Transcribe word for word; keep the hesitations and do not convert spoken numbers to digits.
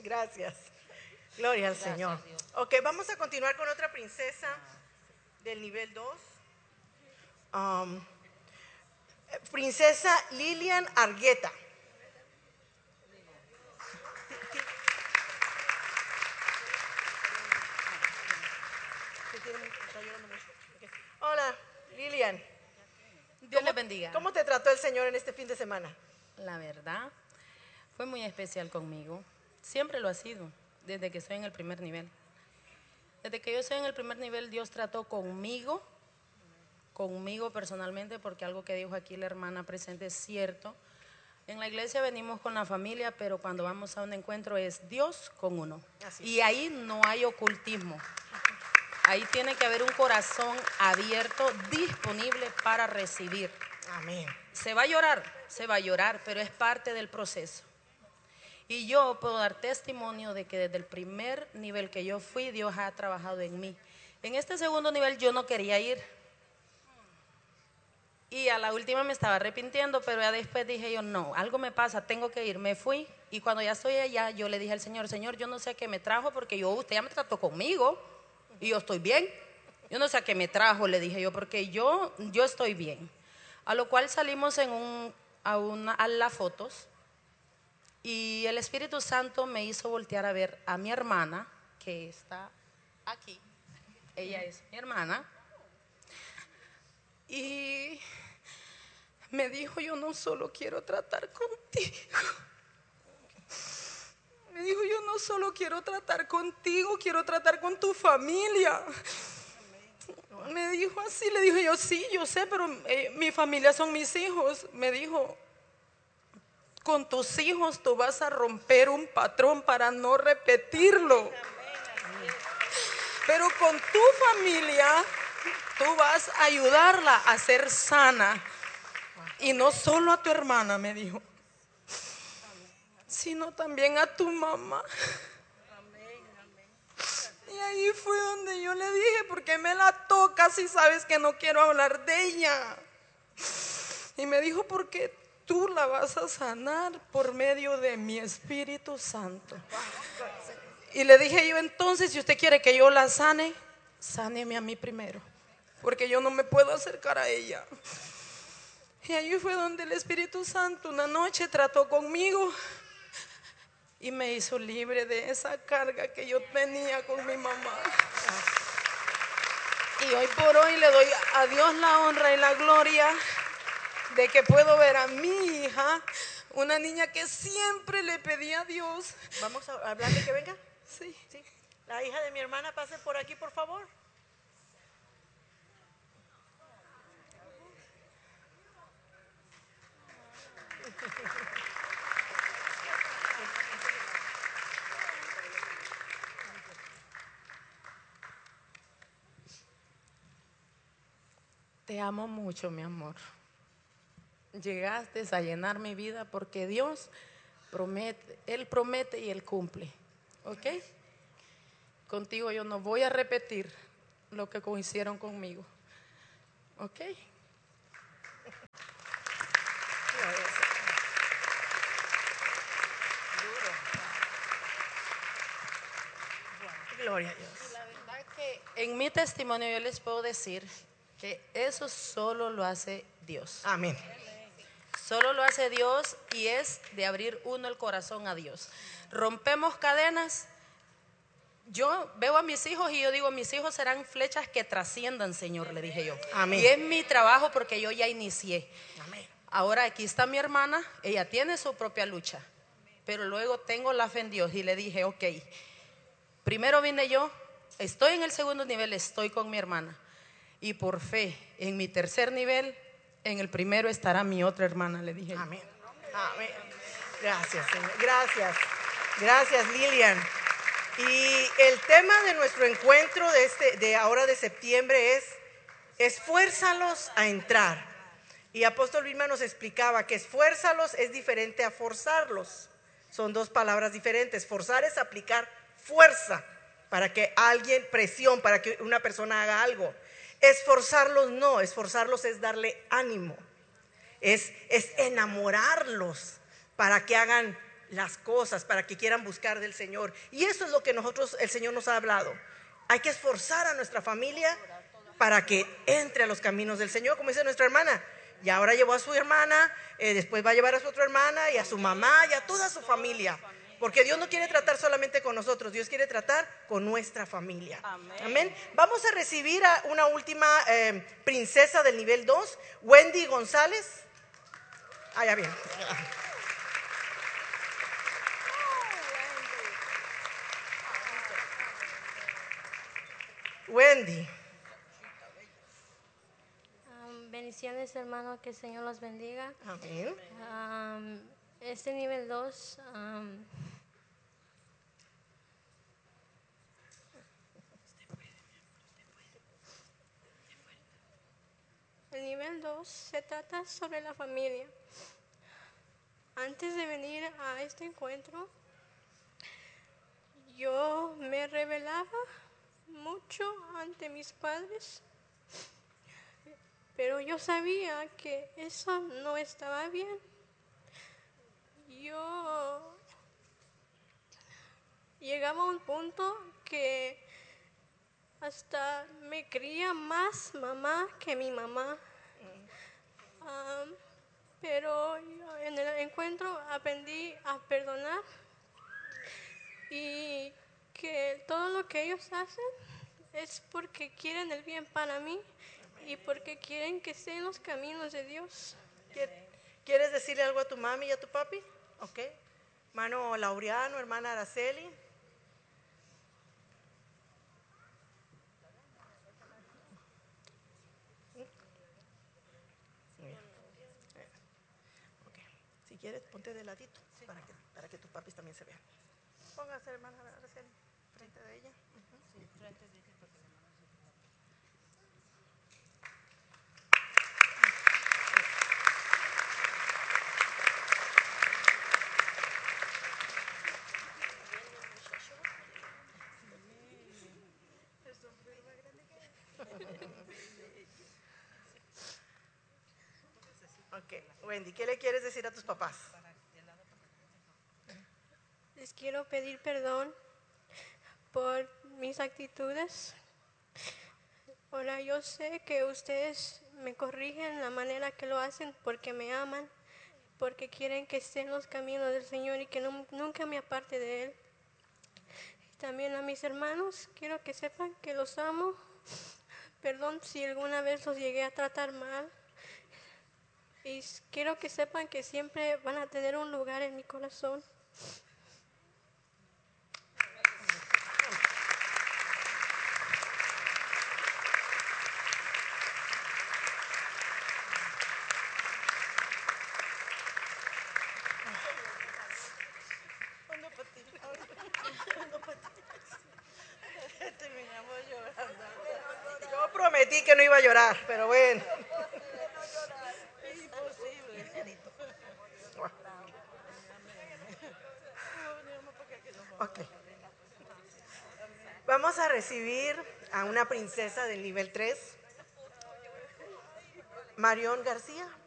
Gracias. Gloria al Gracias, Señor. Dios. Ok, vamos a continuar con otra princesa del nivel dos. Um, princesa Lilian Argueta. Hola, Lilian. Dios ¿Cómo, les bendiga. ¿Cómo te trató el Señor en este fin de semana? La verdad, fue muy especial conmigo. Siempre lo ha sido, desde que estoy en el primer nivel. Desde que yo estoy en el primer nivel, Dios trató conmigo, conmigo personalmente, porque algo que dijo aquí la hermana presente es cierto. En la iglesia venimos con la familia, pero cuando vamos a un encuentro es Dios con uno. Así Y ahí no hay ocultismo. Ahí tiene que haber un corazón abierto, disponible para recibir. Amén. Se va a llorar, se va a llorar, pero es parte del proceso. Y yo puedo dar testimonio de que desde el primer nivel que yo fui, Dios ha trabajado en mí. En este segundo nivel yo no quería ir. Y a la última me estaba arrepintiendo, pero ya después dije yo, no, algo me pasa, tengo que ir. Me fui y cuando ya estoy allá, yo le dije al Señor, Señor, yo no sé a qué me trajo porque yo, usted ya me trató conmigo y yo estoy bien. Yo no sé a qué me trajo, le dije yo, porque yo, yo estoy bien. A lo cual salimos en un, a, una, a las fotos y el Espíritu Santo me hizo voltear a ver a mi hermana, que está aquí. Ella es mi hermana. Y me dijo, yo no solo quiero tratar contigo. Me dijo, yo no solo quiero tratar contigo, quiero tratar con tu familia. Me dijo así, le dije yo, sí, yo sé, pero eh, mi familia son mis hijos. Me dijo, con tus hijos tú vas a romper un patrón para no repetirlo. Pero con tu familia tú vas a ayudarla a ser sana. Y no solo a tu hermana, me dijo, sino también a tu mamá. Y ahí fue donde yo le dije, ¿por qué me la tocas si sabes que no quiero hablar de ella? Y me dijo, porque tú la vas a sanar por medio de mi Espíritu Santo. Y le dije yo, entonces, si usted quiere que yo la sane, sáneme a mí primero, porque yo no me puedo acercar a ella. Y ahí fue donde el Espíritu Santo una noche trató conmigo y me hizo libre de esa carga que yo tenía con mi mamá. Y hoy por hoy le doy a Dios la honra y la gloria de que puedo ver a mi hija, una niña que siempre le pedía a Dios. ¿Vamos a hablar de que venga? Sí. Sí. La hija de mi hermana, pase por aquí, por favor. Te amo mucho, mi amor. Llegaste a llenar mi vida porque Dios promete, Él promete y Él cumple. ¿Ok? Contigo yo no voy a repetir lo que hicieron conmigo. ¿Ok? Gloria a Dios. Y la verdad es que en mi testimonio yo les puedo decir que eso solo lo hace Dios. Amén. Solo lo hace Dios y es de abrir uno el corazón a Dios. Rompemos cadenas. Yo veo a mis hijos y yo digo, mis hijos serán flechas que trasciendan, Señor, le dije yo. Amén. Y es mi trabajo porque yo ya inicié. Amén. Ahora aquí está mi hermana, ella tiene su propia lucha, pero luego tengo la fe en Dios y le dije, ok, primero vine yo, estoy en el segundo nivel, estoy con mi hermana. Y por fe, en mi tercer nivel, en el primero estará mi otra hermana, le dije. Amén. Amén. Gracias, Señor. Gracias. Gracias, Lilian. Y el tema de nuestro encuentro de, este, de ahora de septiembre es esfuérzalos a entrar. Y Apóstol Vilma nos explicaba que esfuérzalos es diferente a forzarlos. Son dos palabras diferentes. Forzar es aplicar fuerza para que alguien, presión, para que una persona haga algo. Esforzarlos no, esforzarlos es darle ánimo. Es, es enamorarlos para que hagan las cosas para que quieran buscar del Señor. Y eso es lo que nosotros, el Señor nos ha hablado. Hay que esforzar a nuestra familia para que entre a los caminos del Señor, como dice nuestra hermana. Y ahora llevó a su hermana, eh, después va a llevar a su otra hermana y a su mamá y a toda su familia. Porque Dios no quiere tratar solamente con nosotros, Dios quiere tratar con nuestra familia. Amén. Amén. Vamos a recibir a una última eh, princesa del nivel dos, Wendy González. Ah, ya bien. Wendy. Um, bendiciones, hermano, que el Señor los bendiga. Amén. Um, este nivel dos, um, el nivel dos se trata sobre la familia. Antes de venir a este encuentro, yo me rebelaba mucho ante mis padres, pero yo sabía que eso no estaba bien. Yo llegaba a un punto que hasta me creía más mamá que mi mamá. Um, pero yo en el encuentro aprendí a perdonar y que todo lo que ellos hacen es porque quieren el bien para mí y porque quieren que esté en los caminos de Dios. ¿Quieres decirle algo a tu mami y a tu papi? Ok. Hermano Laureano, hermana Araceli. Okay. Si quieres, ponte de ladito sí. para, que, para que tus papis también se vean. Póngase, hermana Araceli, frente de ella. Uh-huh. Sí, frente de ella. Ok, Wendy, ¿qué le quieres decir a tus papás? Les quiero pedir perdón por mis actitudes. Ahora yo sé que ustedes me corrigen la manera que lo hacen porque me aman, porque quieren que esté en los caminos del Señor y que no, nunca me aparte de Él. También a mis hermanos, quiero que sepan que los amo. Perdón si alguna vez los llegué a tratar mal. Y quiero que sepan que siempre van a tener un lugar en mi corazón. Yo prometí que no iba a llorar, pero bueno. Es imposible. Okay. Vamos a recibir a una princesa del nivel tres, Marión García.